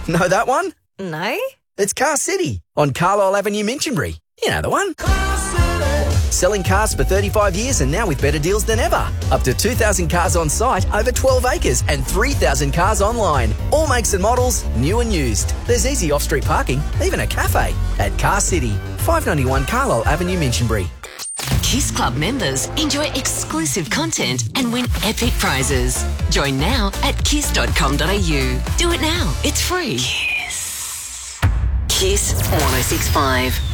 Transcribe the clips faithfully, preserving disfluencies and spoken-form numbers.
Know that one? No? It's Car City on Carlisle Avenue, Minchinbury. You know the one. Selling cars for thirty-five years and now with better deals than ever. Up to two thousand cars on site, over twelve acres and three thousand cars online. All makes and models, new and used. There's easy off-street parking, even a cafe. At Car City, five ninety-one Carlisle Avenue, Minchinbury. Kiss Club members enjoy exclusive content and win epic prizes. Join now at kiss dot com dot a u. Do it now. It's free. Kiss. Kiss one oh six point five.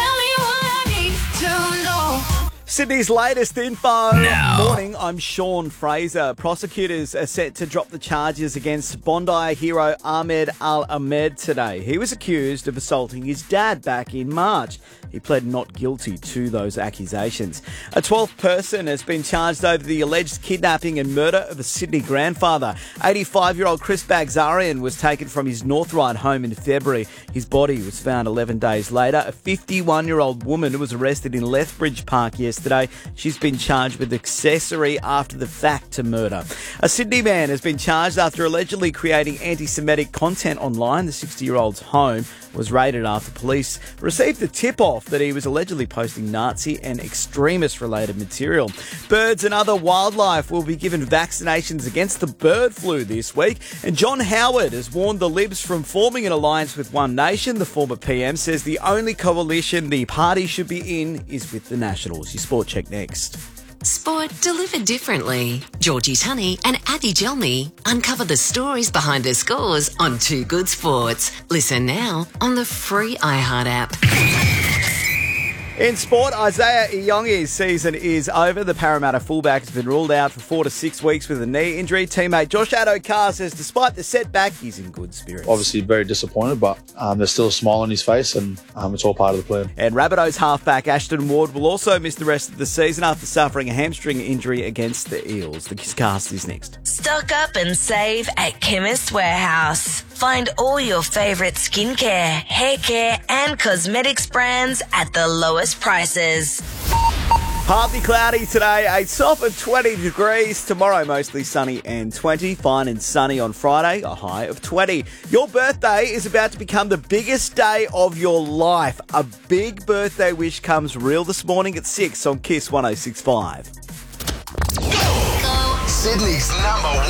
Sydney's latest info. Now. Morning, I'm Sean Fraser. Prosecutors are set to drop the charges against Bondi hero Ahmed Al-Ahmed today. He was accused of assaulting his dad back in March. He pled not guilty to those accusations. A twelfth person has been charged over the alleged kidnapping and murder of a Sydney grandfather. eighty-five-year-old Chris Bagzarian was taken from his North Ryde home in February. His body was found eleven days later. A fifty-one-year-old woman was arrested in Lethbridge Park yesterday. She's been charged with accessory after the fact to murder. A Sydney man has been charged after allegedly creating anti-Semitic content online. The sixty-year-old's home was raided after police received the tip-off that he was allegedly posting Nazi and extremist-related material. Birds and other wildlife will be given vaccinations against the bird flu this week. And John Howard has warned the Libs from forming an alliance with One Nation. The former P M says the only coalition the party should be in is with the Nationals. Your sport check next. Sport delivered differently. Georgie Tunney and Abby Gelmy uncover the stories behind the scores on Two Good Sports. Listen now on the free iHeart app. In sport, Isaiah Iyongi's season is over. The Parramatta fullback has been ruled out for four to six weeks with a knee injury. Teammate Josh Addo-Carr says despite the setback, he's in good spirits. Obviously very disappointed, but um, there's still a smile on his face and um, it's all part of the plan. And Rabbitohs halfback Ashton Ward will also miss the rest of the season after suffering a hamstring injury against the Eels. The Kisscast is next. Stock up and save at Chemist Warehouse. Find all your favourite skincare, hair care and cosmetics brands at the lowest prices. Partly cloudy today, a top of twenty degrees. Tomorrow, mostly sunny and twenty. Fine and sunny on Friday, a high of twenty. Your birthday is about to become the biggest day of your life. A big birthday wish comes real this morning at six on Kiss one oh six point five. Sydney's number one.